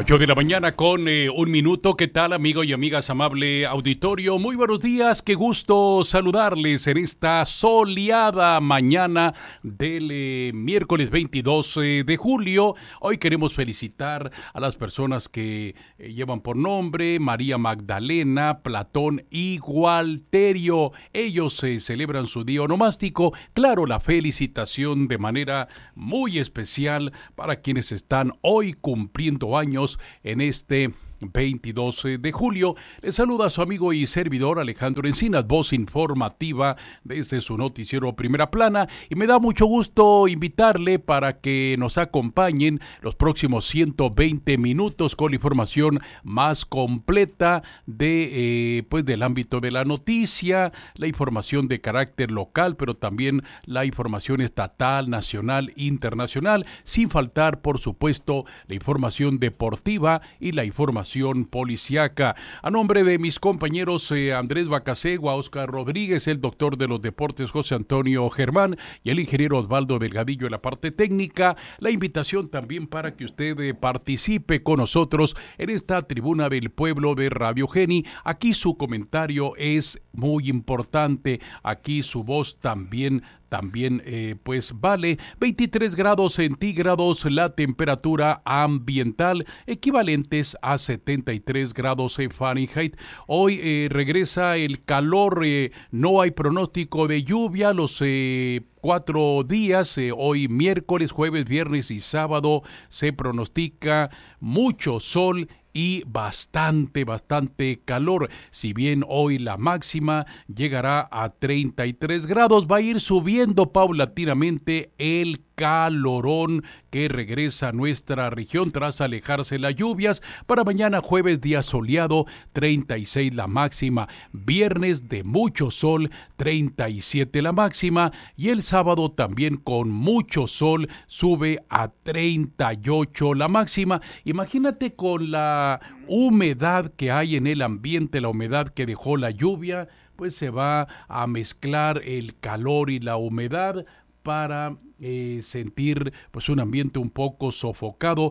8 de la mañana con 1 minuto. ¿Qué tal, amigo y amigas, amable auditorio? Muy buenos días, qué gusto saludarles en esta soleada mañana del miércoles 22 de julio. Hoy queremos felicitar a las personas que llevan por nombre María Magdalena, Platón y Gualterio. Ellos celebran su día onomástico. Claro, la felicitación de manera muy especial para quienes están hoy cumpliendo años en este 22 de julio. Les saluda a su amigo y servidor Alejandro Encinas, voz informativa desde su noticiero Primera Plana, y me da mucho gusto invitarle para que nos acompañen los próximos 120 minutos con la información más completa de del ámbito de la noticia, la información de carácter local, pero también la información estatal, nacional, internacional, sin faltar, por supuesto, la información deportiva y la información policiaca. A nombre de mis compañeros Andrés Bacasegua, Oscar Rodríguez, el doctor de los deportes José Antonio Germán y el ingeniero Osvaldo Delgadillo en la parte técnica, la invitación también para que usted participe con nosotros en esta tribuna del pueblo de Radio Geni. Aquí su comentario es muy importante, aquí su voz también pues vale. 23 grados centígrados la temperatura ambiental, equivalentes a 73 grados en Fahrenheit. Hoy regresa el calor, no hay pronóstico de lluvia los 4 días, hoy miércoles, jueves, viernes y sábado se pronostica mucho sol y bastante calor. Si bien hoy la máxima llegará a 33 grados, va a ir subiendo paulatinamente el calorón que regresa a nuestra región tras alejarse las lluvias. Para mañana jueves, día soleado, 36 la máxima. Viernes de mucho sol, 37 la máxima. Y el sábado también con mucho sol, sube a 38 la máxima. Imagínate con la humedad que hay en el ambiente, la humedad que dejó la lluvia, pues se va a mezclar el calor y la humedad para sentir pues un ambiente un poco sofocado.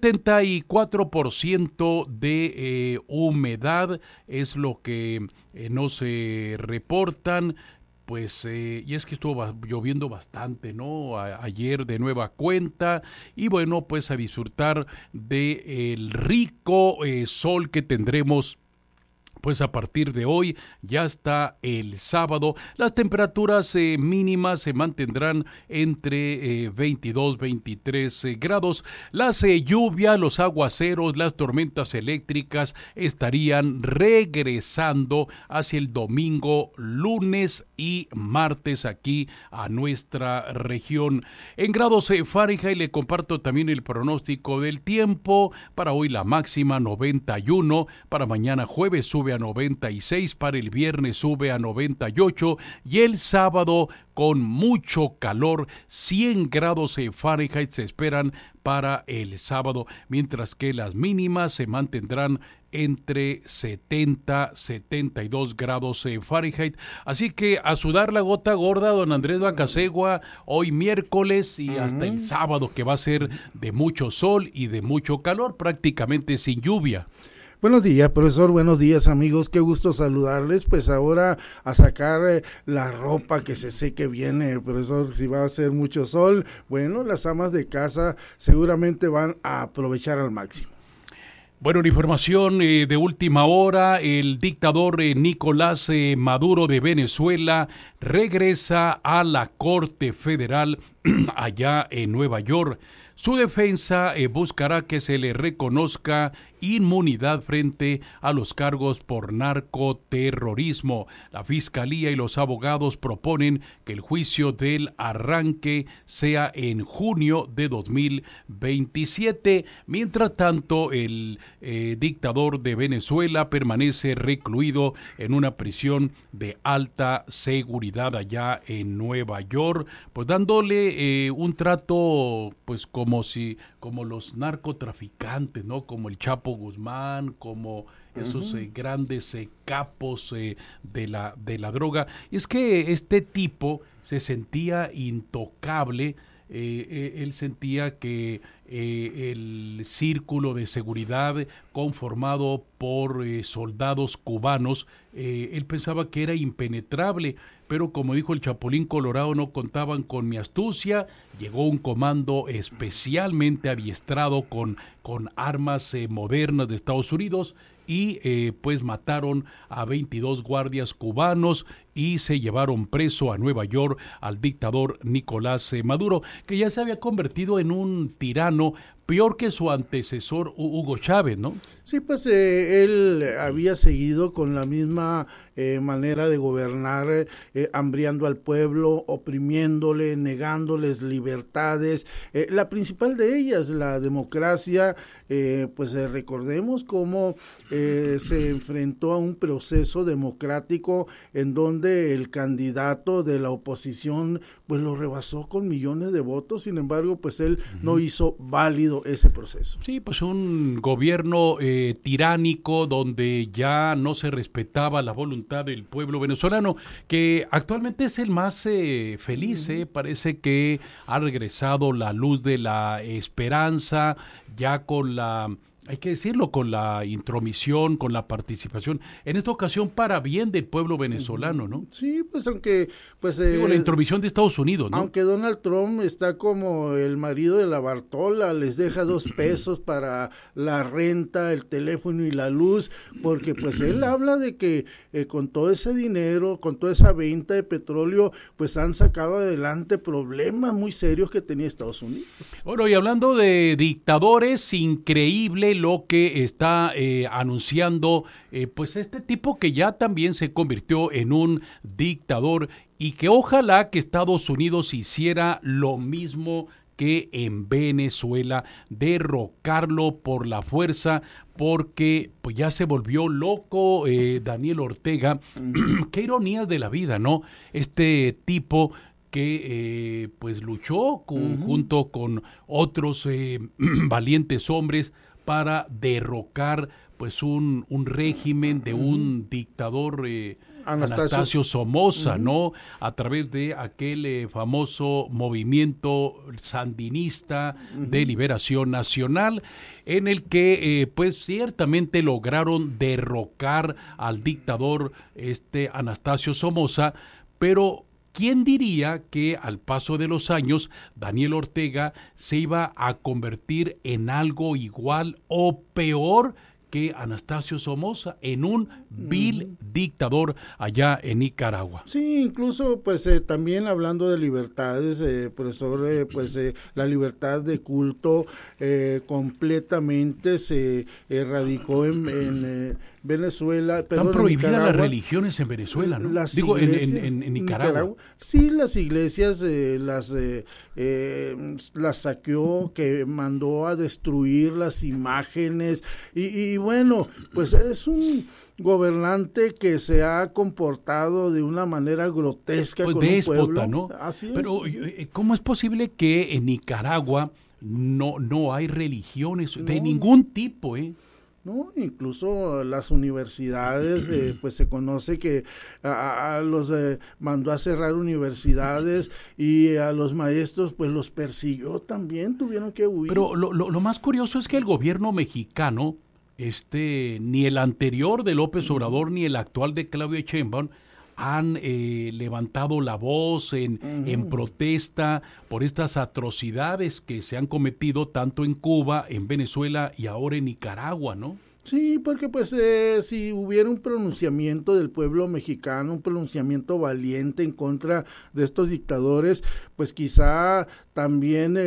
74% de humedad es lo que nos reportan. Pues, y es que estuvo lloviendo bastante, ¿no? Ayer de nueva cuenta, y bueno, pues a disfrutar de el rico sol que tendremos pues a partir de hoy ya hasta el sábado. Las temperaturas mínimas se mantendrán entre 22, 23 grados. Las lluvias, los aguaceros, las tormentas eléctricas estarían regresando hacia el domingo, lunes y martes aquí a nuestra región. En grados Fahrenheit le comparto también el pronóstico del tiempo. Para hoy la máxima 91, para mañana jueves sube a 96, para el viernes sube a 98 y el sábado con mucho calor, 100 grados Fahrenheit se esperan para el sábado, mientras que las mínimas se mantendrán entre 70 72 grados Fahrenheit. Así que a sudar la gota gorda, don Andrés Bacasegua, hoy miércoles y hasta el sábado, que va a ser de mucho sol y de mucho calor, prácticamente sin lluvia. Buenos días, profesor, buenos días, amigos, qué gusto saludarles. Pues ahora a sacar la ropa que se seque bien, profesor, si va a hacer mucho sol, bueno, las amas de casa seguramente van a aprovechar al máximo. Bueno, la información de última hora, el dictador Nicolás Maduro de Venezuela regresa a la Corte Federal allá en Nueva York. Su defensa buscará que se le reconozca inmunidad frente a los cargos por narcoterrorismo. La Fiscalía y los abogados proponen que el juicio del arranque sea en junio de 2027. Mientras tanto, el dictador de Venezuela permanece recluido en una prisión de alta seguridad allá en Nueva York, pues dándole un trato pues como los narcotraficantes, ¿no? Como el Chapo Guzmán, como esos grandes capos de la droga. Y es que este tipo se sentía intocable. Él sentía que el círculo de seguridad conformado por soldados cubanos. Él pensaba que era impenetrable, pero como dijo el Chapulín Colorado, no contaban con mi astucia. Llegó un comando especialmente adiestrado con armas modernas de Estados Unidos y pues mataron a 22 guardias cubanos y se llevaron preso a Nueva York al dictador Nicolás Maduro, que ya se había convertido en un tirano peor que su antecesor Hugo Chávez, ¿no? Sí, pues él había seguido con la misma manera de gobernar, hambriando al pueblo, oprimiéndole, negándoles libertades. La principal de ellas, la democracia, pues recordemos cómo se enfrentó a un proceso democrático en donde el candidato de la oposición pues lo rebasó con millones de votos. Sin embargo, pues él no hizo válido ese proceso. Sí, pues un gobierno tiránico donde ya no se respetaba la voluntad del pueblo venezolano, que actualmente es el más feliz. Parece que ha regresado la luz de la esperanza, ya con la... hay que decirlo, con la intromisión, con la participación, en esta ocasión para bien del pueblo venezolano, ¿no? Sí, pues aunque... pues digo, la intromisión de Estados Unidos, ¿no? Aunque Donald Trump está como el marido de la Bartola, les deja 2 pesos para la renta, el teléfono y la luz, porque pues él habla de que con todo ese dinero, con toda esa venta de petróleo, pues han sacado adelante problemas muy serios que tenía Estados Unidos. Bueno, y hablando de dictadores, increíble lo que está anunciando pues este tipo que ya también se convirtió en un dictador, y que ojalá que Estados Unidos hiciera lo mismo que en Venezuela, derrocarlo por la fuerza, porque pues ya se volvió loco Daniel Ortega. Qué ironías de la vida, ¿no? Este tipo que pues luchó junto con otros valientes hombres para derrocar pues un régimen de un dictador Anastasio Somoza, ¿no? A través de aquel famoso movimiento sandinista de liberación nacional, en el que pues ciertamente lograron derrocar al dictador Anastasio Somoza, pero ¿quién diría que al paso de los años Daniel Ortega se iba a convertir en algo igual o peor que Anastasio Somoza, en un vil dictador allá en Nicaragua? Sí, incluso pues también hablando de libertades, profesor, pues la libertad de culto completamente se erradicó en Venezuela. Están prohibidas las religiones en Venezuela, ¿no? Digo, en Nicaragua. Sí, las iglesias las saqueó, que mandó a destruir las imágenes y bueno, pues es un gobernante que se ha comportado de una manera grotesca pues con déspota, un pueblo, ¿no? Así Pero es. ¿cómo es posible que en Nicaragua no hay religiones de ningún tipo, No, incluso las universidades, pues se conoce que los mandó a cerrar universidades, y a los maestros pues los persiguió también, tuvieron que huir. Pero lo más curioso es que el gobierno mexicano, ni el anterior de López Obrador ni el actual de Claudia Sheinbaum han levantado la voz en protesta por estas atrocidades que se han cometido tanto en Cuba, en Venezuela y ahora en Nicaragua, ¿no? Sí, porque pues si hubiera un pronunciamiento del pueblo mexicano, un pronunciamiento valiente en contra de estos dictadores, pues quizá también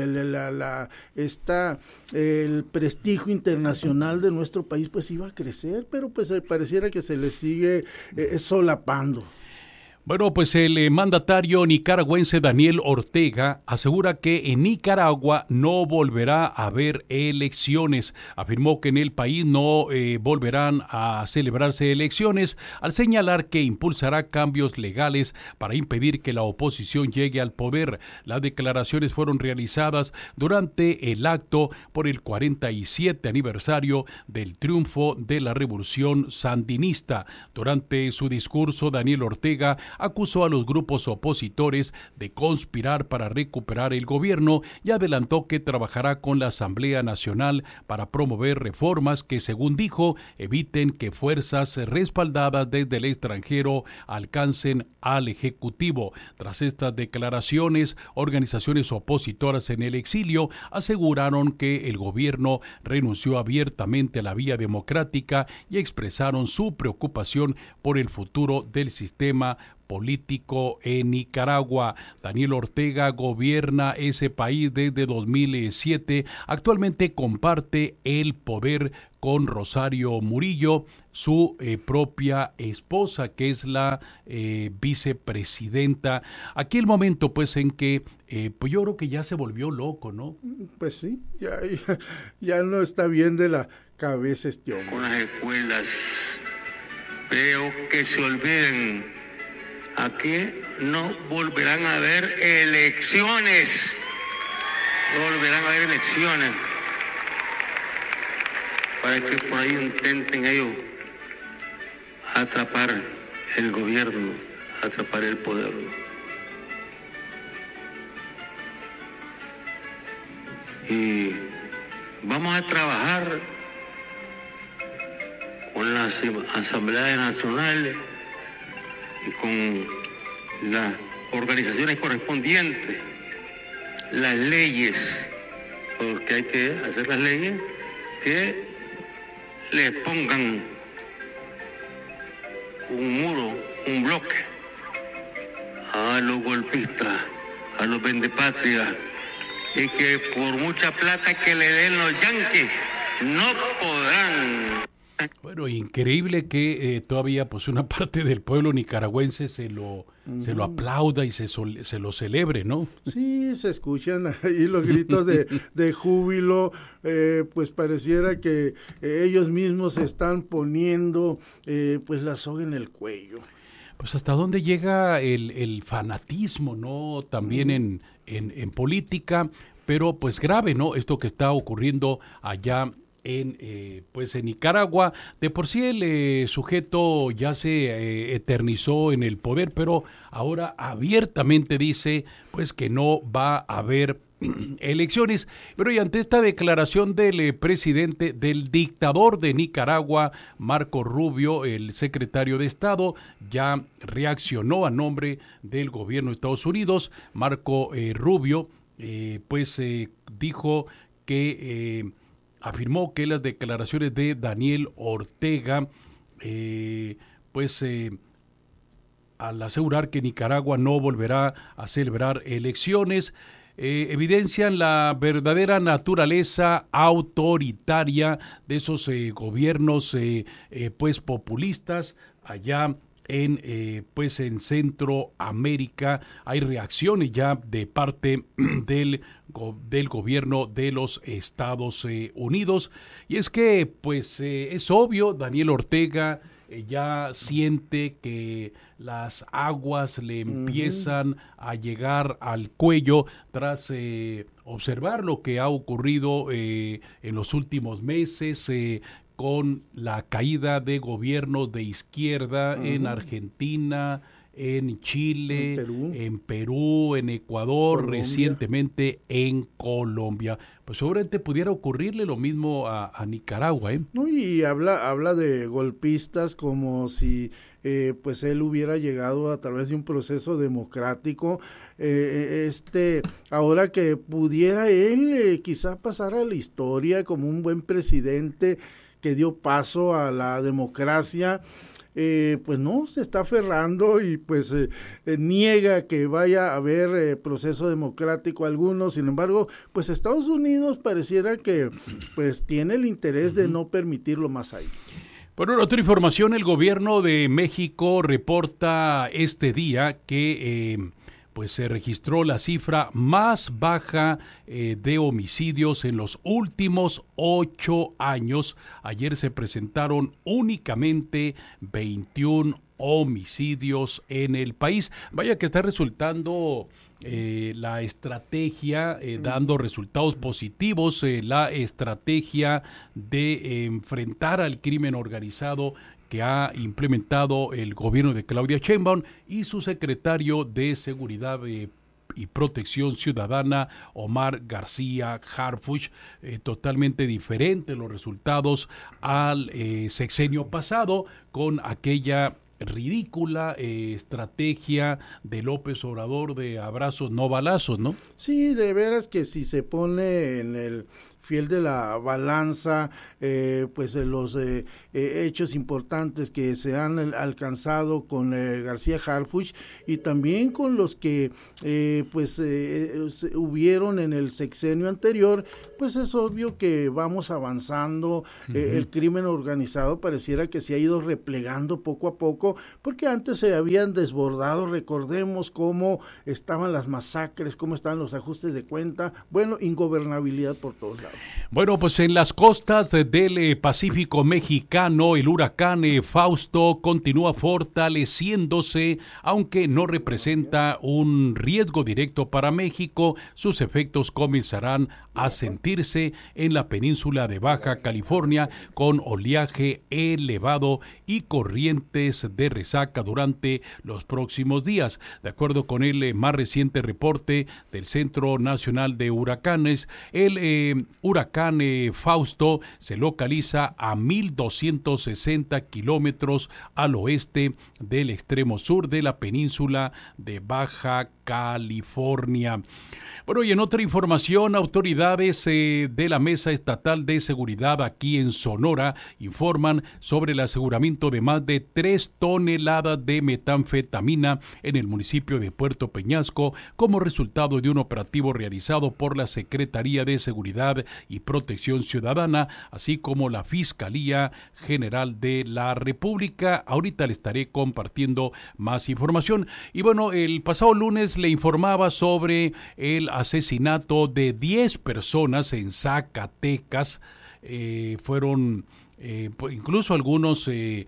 el prestigio internacional de nuestro país pues iba a crecer, pero pues pareciera que se le sigue solapando. Bueno, pues el mandatario nicaragüense Daniel Ortega asegura que en Nicaragua no volverá a haber elecciones. Afirmó que en el país no volverán a celebrarse elecciones, al señalar que impulsará cambios legales para impedir que la oposición llegue al poder. Las declaraciones fueron realizadas durante el acto por el 47 aniversario del triunfo de la revolución sandinista. Durante su discurso, Daniel Ortega acusó a los grupos opositores de conspirar para recuperar el gobierno y adelantó que trabajará con la Asamblea Nacional para promover reformas que, según dijo, eviten que fuerzas respaldadas desde el extranjero alcancen al Ejecutivo. Tras estas declaraciones, organizaciones opositoras en el exilio aseguraron que el gobierno renunció abiertamente a la vía democrática y expresaron su preocupación por el futuro del sistema político en Nicaragua. Daniel Ortega gobierna ese país desde 2007. Actualmente comparte el poder con Rosario Murillo, su propia esposa, que es la vicepresidenta. Aquí el momento, pues, en que pues yo creo que ya se volvió loco, ¿no? Pues sí, ya no está bien de la cabeza este hombre. Con las escuelas, veo que se olviden. Aquí no volverán a haber elecciones. No volverán a haber elecciones. Para que por ahí intenten ellos atrapar el gobierno, atrapar el poder. Y vamos a trabajar con las asambleas nacionales y con las organizaciones correspondientes, las leyes, porque hay que hacer las leyes que les pongan un muro, un bloque a los golpistas, a los vendepatrias, y que por mucha plata que le den los yanquis no podrán. Bueno, increíble que todavía pues una parte del pueblo nicaragüense se lo aplauda y se lo celebre, ¿no? Sí, se escuchan ahí los gritos de júbilo, pues pareciera que ellos mismos se están poniendo pues la soga en el cuello. Pues hasta dónde llega el fanatismo, ¿no? También en política, pero pues grave, ¿no? Esto que está ocurriendo allá en Nicaragua. De por sí el sujeto ya se eternizó en el poder, pero ahora abiertamente dice pues que no va a haber elecciones. Pero y ante esta declaración del presidente, del dictador de Nicaragua, Marco Rubio, el secretario de Estado, ya reaccionó a nombre del gobierno de Estados Unidos. Marco Rubio dijo que afirmó que las declaraciones de Daniel Ortega, al asegurar que Nicaragua no volverá a celebrar elecciones, evidencian la verdadera naturaleza autoritaria de esos gobiernos populistas allá en Centroamérica. Hay reacciones ya de parte del gobierno de los Estados Unidos, y es que es obvio, Daniel Ortega ya siente que las aguas le empiezan a llegar al cuello tras observar lo que ha ocurrido en los últimos meses, con la caída de gobiernos de izquierda en Argentina, en Chile, en Perú, en Ecuador, Colombia. Recientemente en Colombia. Pues seguramente pudiera ocurrirle lo mismo a Nicaragua, ¿eh? No, y habla de golpistas como si él hubiera llegado a través de un proceso democrático, ahora que pudiera él quizá pasar a la historia como un buen presidente que dio paso a la democracia. Pues no, se está aferrando y niega que vaya a haber proceso democrático alguno. Sin embargo, pues Estados Unidos pareciera que pues tiene el interés de no permitirlo más ahí. Bueno, en otra información, el gobierno de México reporta este día que se registró la cifra más baja de homicidios en los últimos 8 años. Ayer se presentaron únicamente 21 homicidios en el país. Vaya que está resultando la estrategia dando resultados positivos, la estrategia de enfrentar al crimen organizado que ha implementado el gobierno de Claudia Sheinbaum y su secretario de Seguridad y Protección Ciudadana, Omar García Harfuch. Totalmente diferentes los resultados al sexenio pasado, con aquella ridícula estrategia de López Obrador de abrazos no balazos, ¿no? Sí, de veras que si se pone en el fiel de la balanza, pues los hechos importantes que se han alcanzado con García Harfuch y también con los que hubieron en el sexenio anterior, pues es obvio que vamos avanzando. El crimen organizado pareciera que se ha ido replegando poco a poco, porque antes se habían desbordado. Recordemos cómo estaban las masacres, cómo estaban los ajustes de cuenta, bueno, ingobernabilidad por todos lados. Bueno, pues en las costas del Pacífico mexicano, el huracán Fausto continúa fortaleciéndose, aunque no representa un riesgo directo para México. Sus efectos comenzarán a sentirse en la península de Baja California, con oleaje elevado y corrientes de resaca durante los próximos días. De acuerdo con el más reciente reporte del Centro Nacional de Huracanes, el huracán Fausto se localiza a 1,260 kilómetros al oeste del extremo sur de la península de Baja California. Bueno, y en otra información, autoridades de la Mesa Estatal de Seguridad aquí en Sonora informan sobre el aseguramiento de más de 3 toneladas de metanfetamina en el municipio de Puerto Peñasco como resultado de un operativo realizado por la Secretaría de Seguridad y Protección Ciudadana, así como la Fiscalía General de la República. Ahorita le estaré compartiendo más información. Y bueno, el pasado lunes le informaba sobre el asesinato de 10 personas en Zacatecas. Fueron incluso algunos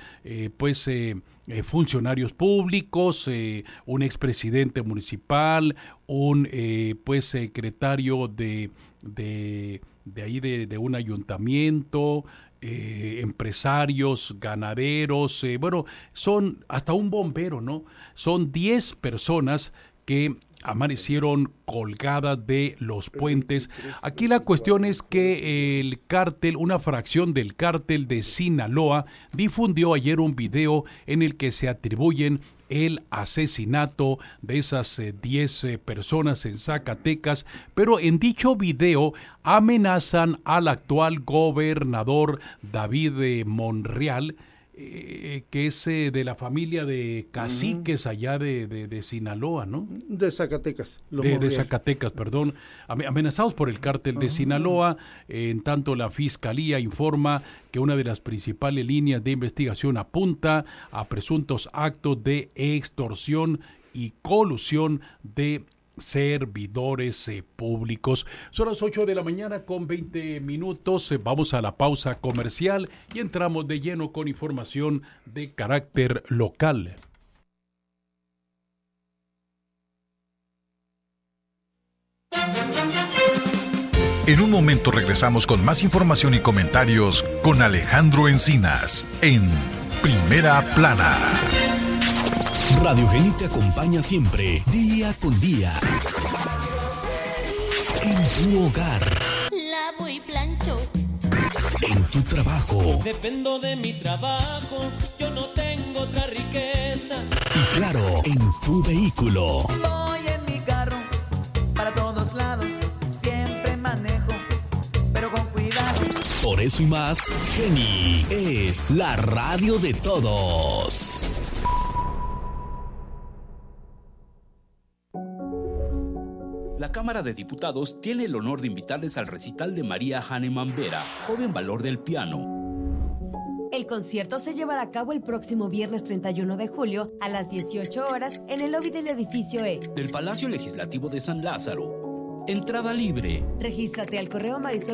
funcionarios públicos, un expresidente municipal, un secretario de ahí de un ayuntamiento, empresarios, ganaderos, son hasta un bombero, ¿no? Son 10 personas que amanecieron colgadas de los puentes. Aquí la cuestión es que el cártel, una fracción del cártel de Sinaloa, difundió ayer un video en el que se atribuyen el asesinato de esas 10 personas en Zacatecas, pero en dicho video amenazan al actual gobernador David Monreal, que es de la familia de caciques allá de Sinaloa, ¿no? De Zacatecas. De Zacatecas, perdón. Amenazados por el cártel de Sinaloa. En tanto, la Fiscalía informa que una de las principales líneas de investigación apunta a presuntos actos de extorsión y colusión de servidores públicos. Son las 8 de la mañana con 20 minutos. Vamos a la pausa comercial y entramos de lleno con información de carácter local. En un momento regresamos con más información y comentarios con Alejandro Encinas en Primera Plana. Radio Geni te acompaña siempre, día con día. En tu hogar. Lavo y plancho. En tu trabajo. Dependo de mi trabajo, yo no tengo otra riqueza. Y claro, en tu vehículo. Voy en mi carro, para todos lados, siempre manejo, pero con cuidado. Por eso y más, Geni es la radio de todos. La Cámara de Diputados tiene el honor de invitarles al recital de María Hahnemann Vera, joven valor del piano. El concierto se llevará a cabo el próximo viernes 31 de julio a las 18 horas en el lobby del edificio E del Palacio Legislativo de San Lázaro. Entrada libre. Regístrate al correo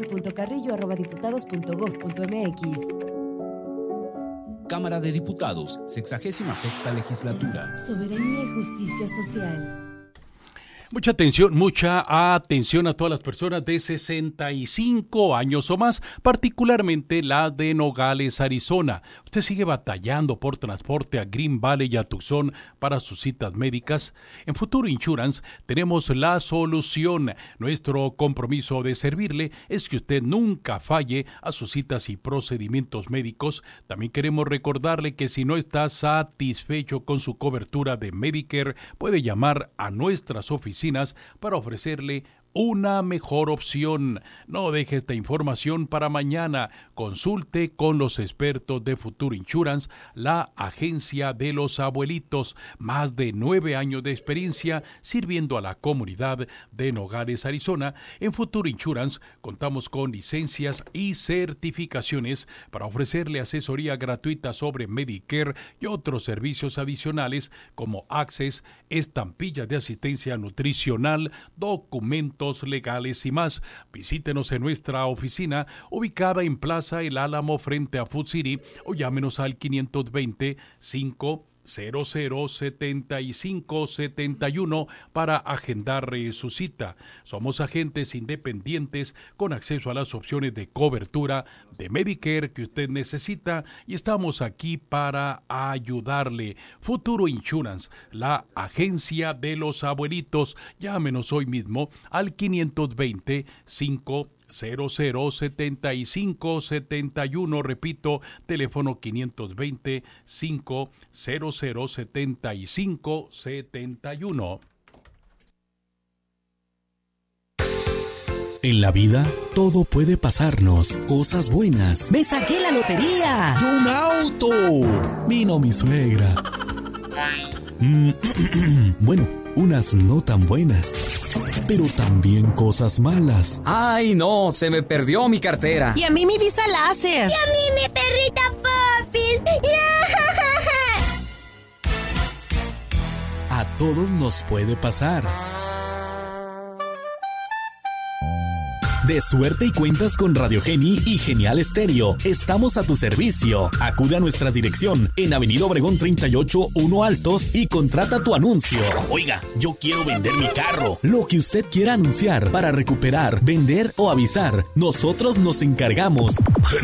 marisol.carrillo@diputados.gov.mx. Cámara de Diputados, 66ª Legislatura. Soberanía y justicia social. Mucha atención a todas las personas de 65 años o más, particularmente las de Nogales, Arizona. ¿Usted sigue batallando por transporte a Green Valley y a Tucson para sus citas médicas? En Futuro Insurance tenemos la solución. Nuestro compromiso de servirle es que usted nunca falle a sus citas y procedimientos médicos. También queremos recordarle que si no está satisfecho con su cobertura de Medicare, puede llamar a nuestras oficinas para ofrecerle una mejor opción. No deje esta información para mañana. Consulte con los expertos de Futuro Insurance, la agencia de los abuelitos. Más de 9 años de experiencia sirviendo a la comunidad de Nogales, Arizona. En Futuro Insurance contamos con licencias y certificaciones para ofrecerle asesoría gratuita sobre Medicare y otros servicios adicionales como Access, estampillas de asistencia nutricional, documentos legales y más. Visítenos en nuestra oficina ubicada en Plaza El Álamo frente a Food City o llámenos al 520-500-7571 para agendar su cita. Somos agentes independientes con acceso a las opciones de cobertura de Medicare que usted necesita y estamos aquí para ayudarle. Futuro Insurance, la agencia de los abuelitos. Llámenos hoy mismo al 520-500-7571. Repito, teléfono 520-500-7571. En la vida, todo puede pasarnos. Cosas buenas. ¡Me saqué la lotería! ¡Y un auto! Vino mi suegra. Bueno, unas no tan buenas, pero también cosas malas. ¡Ay, no! Se me perdió mi cartera. Y a mí mi visa láser. Y a mí mi perrita Popis. A todos nos puede pasar. De suerte y cuentas con Radio Geni y Genial Estéreo. Estamos a tu servicio. Acude a nuestra dirección en Avenida Obregón 38, 1 Altos y contrata tu anuncio. Oiga, yo quiero vender mi carro. Lo que usted quiera anunciar para recuperar, vender o avisar, nosotros nos encargamos.